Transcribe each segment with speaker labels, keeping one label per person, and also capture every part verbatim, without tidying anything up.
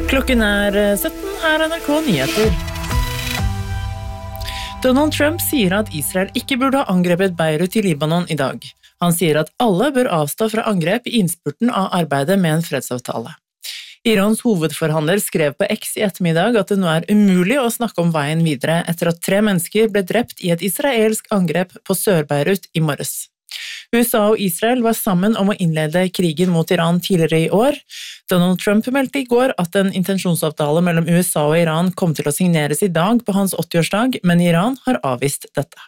Speaker 1: Klokken er sytten, her er N R K Nyheter. Donald Trump sier at Israel ikke burde ha angrepet Beirut i Libanon i dag. Han sier at alle bør avstå fra angrep i innspurten av arbeidet med en fredsavtale. Irans hovedforhandler skrev på X i ettermiddag at det nå er umulig å snakke om veien videre etter at tre mennesker ble drept i et israelsk angrep på Sør-Beirut i morges. U S A og Israel var sammen om å innlede krigen mot Iran tidligere i år. Donald Trump meldte i går at en intensjonsavtale mellom U S A og Iran kom til å signeres i dag på hans åttiårsdag, men Iran har avvist dette.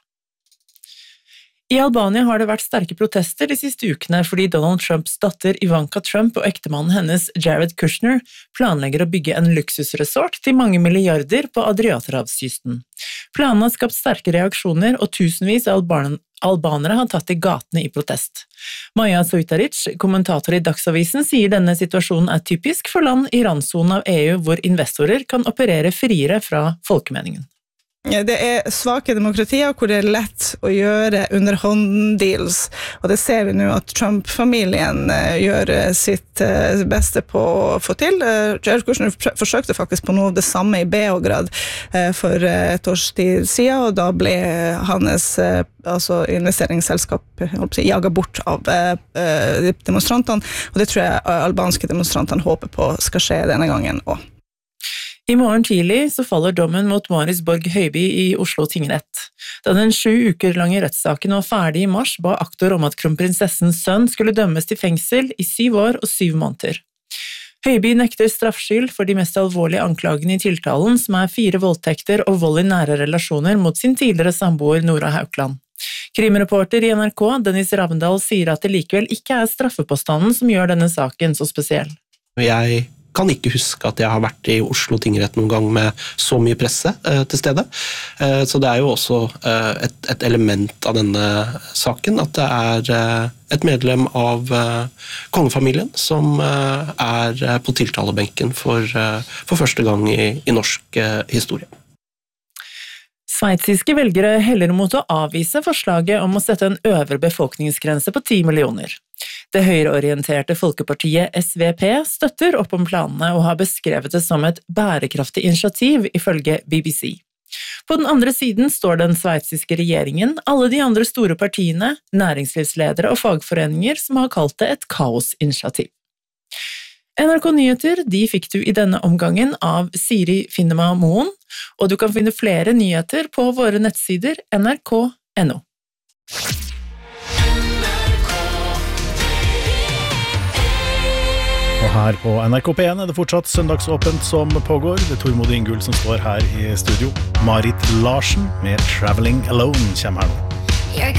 Speaker 1: I Albania har det vært sterke protester de siste ukene fordi Donald Trumps datter Ivanka Trump og ektemannen hennes Jared Kushner planlegger å bygge en luksusresort til mange milliarder på Adriaterhavskysten. Planen har skapt sterke reaksjoner, og tusenvis av alban albanere har tatt i gatene i protest. Maja Sojtaric, kommentator i Dagsavisen, sier denne situasjonen er typisk for land i randsonen av E U hvor investorer kan operere friere fra folkemeningen.
Speaker 2: Det er svake demokratier hvor det er lett å gjøre underhånddeals, og det ser vi nå at Trump-familien gjør sitt beste på å få til. Jared Kushner forsøkte faktisk på noe av det samme i Beograd for et års tid siden, og da ble hans altså investeringsselskap jaget bort av demonstrantene, og det tror jeg albanske demonstrantene håper på skal skje denne gangen også.
Speaker 1: I morgen tidlig så faller dommen mot Marius Borg Høiby i Oslo tingrett. Da den sju uker lange rettssaken var ferdig i mars, ba aktor om at kronprinsessens sønn skulle dømmes til fengsel i syv år og syv måneder. Høiby nekter straffskyld for de mest alvorlige anklagene i tiltalen, som er fire voldtekter og vold i nære relasjoner mot sin tidligere samboer Nora Haukland. Krimreporter i N R K, Dennis Ravndal, sier at det likevel ikke er straffepåstanden som gjør denne saken så spesiell.
Speaker 3: Jeg kan ikke huske at jeg har vært i Oslo tingrett noen gang med så mye presse eh, til stede. Eh, så det er jo også eh, et, et element av denne saken, at det er eh, et medlem av eh, kongefamilien som eh, er på tiltalebenken for, eh, for første gang i, i norsk eh, historie.
Speaker 1: Sveitsiske velgere heller mot å avvise forslaget om å sette en øvre befolkningsgrense på ti millioner. Det høyreorienterte folkepartiet S V P støtter opp om planene og har beskrevet det som et bærekraftig initiativ, ifølge B B C. På den andre siden står den sveitsiske regjeringen, alle de andre store partiene, næringslivsledere og fagforeninger som har kalt det et kaosinitiativ. N R K Nyheter de fikk du i denne omgangen av Siri Finnema Moen, og du kan finne flere nyheter på våre nettsider N R K punktum N O.
Speaker 4: Og her på N R K P en er det fortsatt søndagsåpent som pågår. Det er Tormod Ingull som står her i studio. Marit Larsen med Traveling Alone kommer her nå.